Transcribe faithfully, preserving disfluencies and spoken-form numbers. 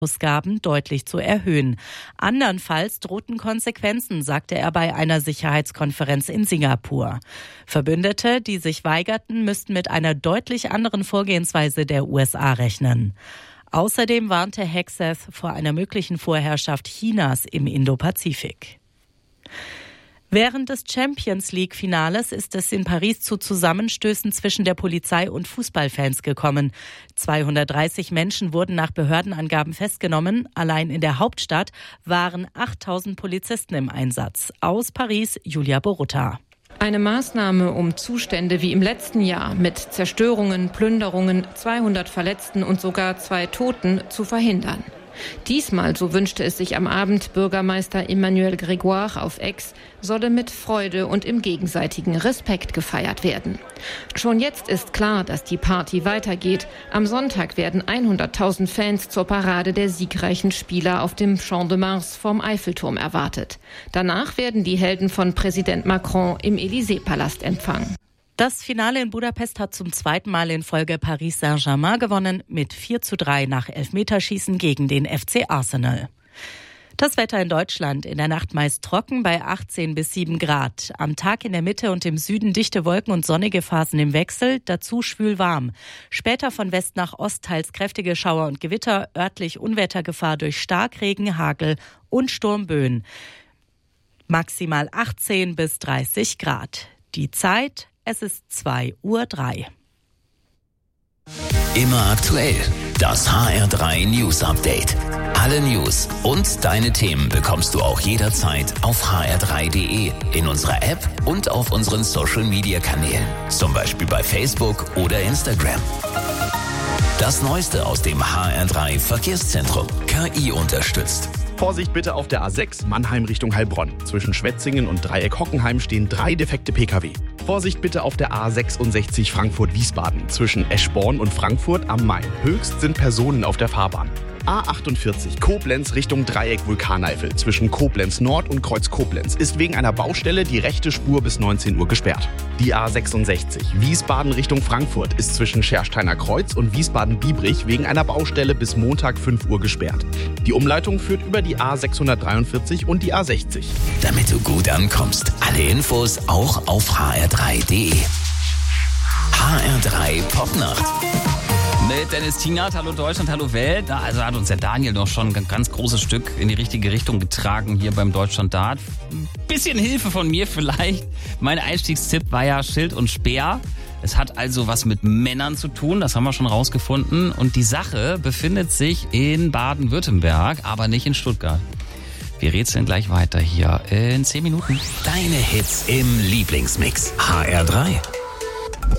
Ausgaben deutlich zu erhöhen. Andernfalls drohten Konsequenzen, sagte er bei einer Sicherheitskonferenz in Singapur. Verbündete, die sich weigerten, müssten mit einer deutlich anderen Vorgehensweise der U S A rechnen. Außerdem warnte Hegseth vor einer möglichen Vorherrschaft Chinas im Indopazifik. Während des Champions-League-Finales ist es in Paris zu Zusammenstößen zwischen der Polizei und Fußballfans gekommen. zweihundertdreißig Menschen wurden nach Behördenangaben festgenommen. Allein in der Hauptstadt waren achttausend Polizisten im Einsatz. Aus Paris, Julia Borutta. Eine Maßnahme, um Zustände wie im letzten Jahr mit Zerstörungen, Plünderungen, zweihundert Verletzten und sogar zwei Toten zu verhindern. Diesmal, so wünschte es sich am Abend Bürgermeister Emmanuel Grégoire auf Aix, solle mit Freude und im gegenseitigen Respekt gefeiert werden. Schon jetzt ist klar, dass die Party weitergeht. Am Sonntag werden hunderttausend Fans zur Parade der siegreichen Spieler auf dem Champ de Mars vom Eiffelturm erwartet. Danach werden die Helden von Präsident Macron im Élysée-Palast empfangen. Das Finale in Budapest hat zum zweiten Mal in Folge Paris Saint-Germain gewonnen mit vier zu drei nach Elfmeterschießen gegen den F C Arsenal. Das Wetter in Deutschland: in der Nacht meist trocken bei achtzehn bis sieben Grad. Am Tag in der Mitte und im Süden dichte Wolken und sonnige Phasen im Wechsel, dazu schwül warm. Später von West nach Ost teils kräftige Schauer und Gewitter, örtlich Unwettergefahr durch Starkregen, Hagel und Sturmböen. Maximal achtzehn bis dreißig Grad. Die Zeit: es ist zwei Uhr drei. Immer aktuell. Das H R drei News Update. Alle News und deine Themen bekommst du auch jederzeit auf h r drei punkt d e, in unserer App und auf unseren Social Media Kanälen. Zum Beispiel bei Facebook oder Instagram. Das Neueste aus dem H R drei Verkehrszentrum. K I unterstützt. Vorsicht bitte auf der A sechs Mannheim Richtung Heilbronn. Zwischen Schwetzingen und Dreieck Hockenheim stehen drei defekte P K W. Vorsicht bitte auf der A sechsundsechzig Frankfurt-Wiesbaden. Zwischen Eschborn und Frankfurt am Main. Höchst sind Personen auf der Fahrbahn. A achtundvierzig Koblenz Richtung Dreieck Vulkaneifel. Zwischen Koblenz Nord und Kreuz Koblenz ist wegen einer Baustelle die rechte Spur bis neunzehn Uhr gesperrt. Die A sechsundsechzig Wiesbaden Richtung Frankfurt ist zwischen Schersteiner Kreuz und Wiesbaden-Biebrich wegen einer Baustelle bis Montag fünf Uhr gesperrt. Die Umleitung führt über die A sechshundertdreiundvierzig und die A sechzig. Damit du gut ankommst, alle Infos auch auf h r drei punkt d e. H R drei Popnacht. Mit Dennis Tienert, hallo Deutschland, hallo Welt. Da also hat uns der Daniel noch schon ein ganz großes Stück in die richtige Richtung getragen hier beim Deutschland Dart. Ein bisschen Hilfe von mir vielleicht. Mein Einstiegstipp war ja Schild und Speer. Es hat also was mit Männern zu tun, das haben wir schon rausgefunden. Und die Sache befindet sich in Baden-Württemberg, aber nicht in Stuttgart. Wir rätseln gleich weiter hier in zehn Minuten. Deine Hits im Lieblingsmix. H R drei.